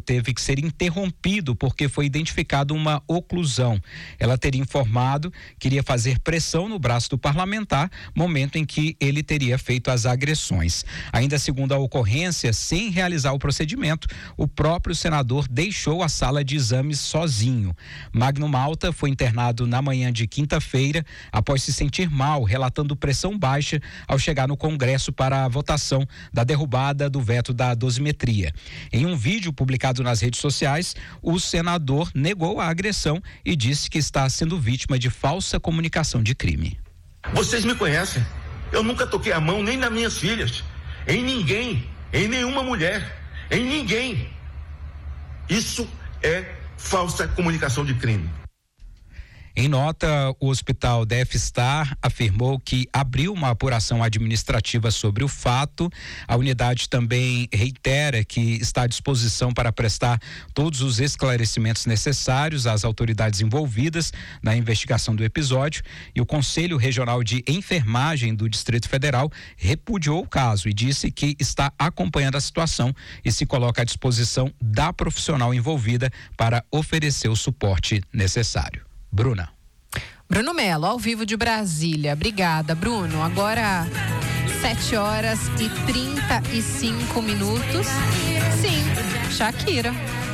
teve que ser interrompido porque foi identificada uma oclusão. Ela teria informado que iria fazer pressão no braço do parlamentar, momento em que ele teria feito as agressões. Ainda segundo a ocorrência, sem realizar o procedimento, o próprio senador deixou a sala de exames sozinho. Magno Malta foi internado na manhã de quinta-feira após se sentir mal, relatando pressão baixa ao chegar no Congresso para a votação da derrubada do veto da dosimetria. Em um vídeo publicado nas redes sociais, o senador negou a agressão e disse que está sendo vítima de falsa comunicação de crime. Vocês me conhecem. Eu nunca toquei a mão nem nas minhas filhas, em ninguém, em nenhuma mulher, em ninguém. Isso é falsa comunicação de crime. Em nota, o Hospital DF-Star afirmou que abriu uma apuração administrativa sobre o fato. A unidade também reitera que está à disposição para prestar todos os esclarecimentos necessários às autoridades envolvidas na investigação do episódio. E o Conselho Regional de Enfermagem do Distrito Federal repudiou o caso e disse que está acompanhando a situação e se coloca à disposição da profissional envolvida para oferecer o suporte necessário. Bruna. Bruno Melo, ao vivo de Brasília. Obrigada, Bruno. Agora 7h35. Sim, Shakira.